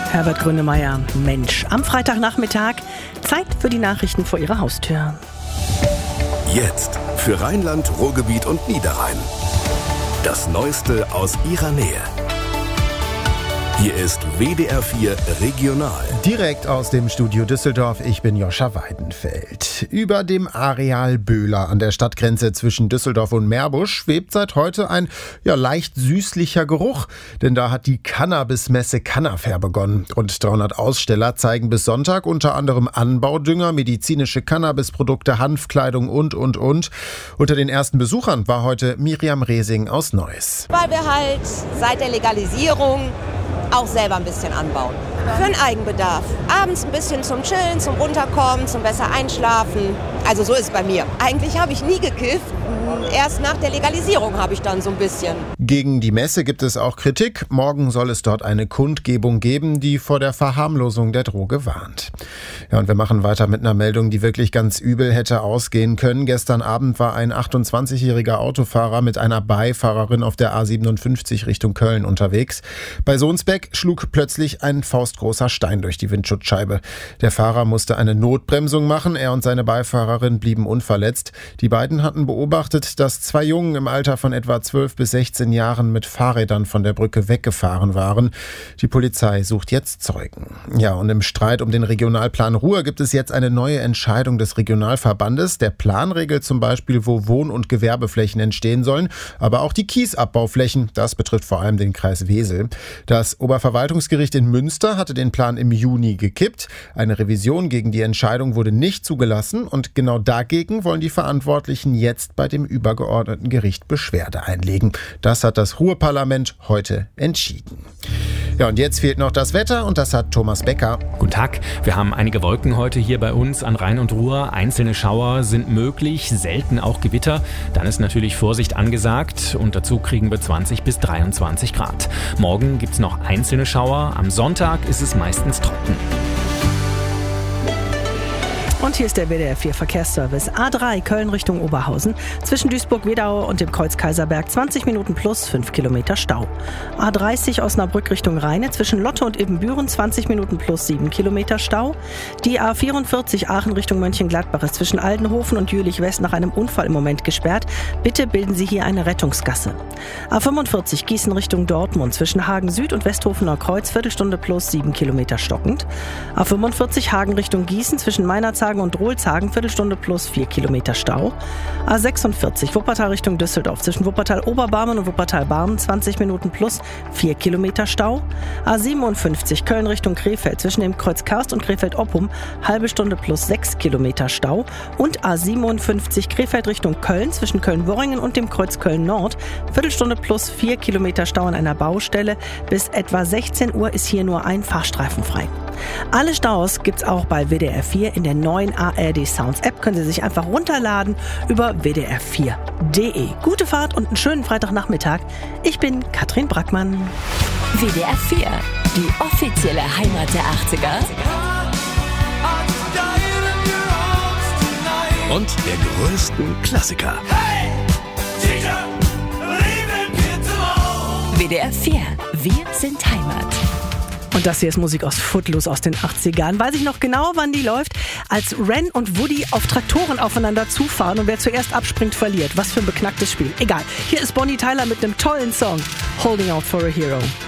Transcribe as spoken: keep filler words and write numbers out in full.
Herbert Grönemeyer, Mensch. Am Freitagnachmittag Zeit für die Nachrichten vor Ihrer Haustür. Jetzt für Rheinland, Ruhrgebiet und Niederrhein. Das Neueste aus Ihrer Nähe. Hier ist W D R vier Regional. Direkt aus dem Studio Düsseldorf, ich bin Joscha Weidenfeld. Über dem Areal Böhler an der Stadtgrenze zwischen Düsseldorf und Meerbusch schwebt seit heute ein ja, leicht süßlicher Geruch. Denn da hat die Cannabis-Messe Cannafair begonnen. Rund dreihundert Aussteller zeigen bis Sonntag unter anderem Anbaudünger, medizinische Cannabisprodukte, Hanfkleidung und, und, und. Unter den ersten Besuchern war heute Miriam Resing aus Neuss. Weil wir halt seit der Legalisierung auch selber ein bisschen anbauen. Für den Eigenbedarf. Abends ein bisschen zum Chillen, zum Runterkommen, zum besser Einschlafen. Also so ist es bei mir. Eigentlich habe ich nie gekifft. Erst nach der Legalisierung habe ich dann so ein bisschen. Gegen die Messe gibt es auch Kritik. Morgen soll es dort eine Kundgebung geben, die vor der Verharmlosung der Droge warnt. Ja, und wir machen weiter mit einer Meldung, die wirklich ganz übel hätte ausgehen können. Gestern Abend war ein achtundzwanzigjähriger Autofahrer mit einer Beifahrerin auf der A siebenundfünfzig Richtung Köln unterwegs. Bei Sohnsbeck schlug plötzlich ein faustgroßer Stein durch die Windschutzscheibe. Der Fahrer musste eine Notbremsung machen. Er und seine Beifahrerin blieben unverletzt. Die beiden hatten beobachtet, dass zwei Jungen im Alter von etwa zwölf bis sechzehn Jahren mit Fahrrädern von der Brücke weggefahren waren. Die Polizei sucht jetzt Zeugen. Ja, und im Streit um den Regionalplan Ruhr gibt es jetzt eine neue Entscheidung des Regionalverbandes. Der Plan regelt zum Beispiel, wo Wohn- und Gewerbeflächen entstehen sollen, aber auch die Kiesabbauflächen. Das betrifft vor allem den Kreis Wesel. Das Oberverwaltungsgericht in Münster hatte den Plan im Juni gekippt. Eine Revision gegen die Entscheidung wurde nicht zugelassen und genau dagegen wollen die Verantwortlichen jetzt bei dem übergeordneten Gericht Beschwerde einlegen. Das hat das Ruhrparlament heute entschieden. Ja, und jetzt fehlt noch das Wetter und das hat Thomas Becker. Guten Tag. Wir haben einige Wolken heute hier bei uns an Rhein und Ruhr. Einzelne Schauer sind möglich, selten auch Gewitter. Dann ist natürlich Vorsicht angesagt und dazu kriegen wir zwanzig bis dreiundzwanzig Grad. Morgen gibt's noch einzelne Schauer. Am Sonntag ist es meistens trocken. Und hier ist der W D R vier Verkehrsservice. A drei Köln Richtung Oberhausen. Zwischen Duisburg-Wedau und dem Kreuz Kaiserberg zwanzig Minuten plus fünf Kilometer Stau. A dreißig Osnabrück Richtung Rheine. Zwischen Lotte und Ibbenbüren zwanzig Minuten plus sieben Kilometer Stau. Die A vierundvierzig Aachen Richtung Mönchengladbach ist zwischen Aldenhofen und Jülich-West nach einem Unfall im Moment gesperrt. Bitte bilden Sie hier eine Rettungsgasse. A fünfundvierzig Gießen Richtung Dortmund. Zwischen Hagen Süd und Westhofener Kreuz Viertelstunde plus sieben Kilometer stockend. A fünfundvierzig Hagen Richtung Gießen. Zwischen Meinerzhagen und Rohlshagen Viertelstunde plus vier Kilometer Stau. A sechsundvierzig Wuppertal Richtung Düsseldorf. Zwischen Wuppertal-Oberbarmen und Wuppertal-Barmen zwanzig Minuten plus vier Kilometer Stau. A siebenundfünfzig Köln Richtung Krefeld. Zwischen dem Kreuz Karst und Krefeld-Oppum halbe Stunde plus sechs Kilometer Stau. Und A siebenundfünfzig Krefeld Richtung Köln. Zwischen Köln-Worringen und dem Kreuz Köln-Nord Viertelstunde plus vier Kilometer Stau an einer Baustelle. Bis etwa sechzehn Uhr ist hier nur ein Fahrstreifen frei. Alle Staus gibt's auch bei W D R vier in der neuen A R D Sounds App. Können Sie sich einfach runterladen über w d r vier punkt d e. Gute Fahrt und einen schönen Freitagnachmittag. Ich bin Katrin Brackmann. W D R vier, die offizielle Heimat der achtziger. Und der größten Klassiker. W D R vier, wir sind Heimat. Und das hier ist Musik aus Footloose aus den achtzigern. Weiß ich noch genau, wann die läuft, als Ren und Woody auf Traktoren aufeinander zufahren und wer zuerst abspringt, verliert. Was für ein beknacktes Spiel. Egal. Hier ist Bonnie Tyler mit einem tollen Song. Holding Out for a Hero.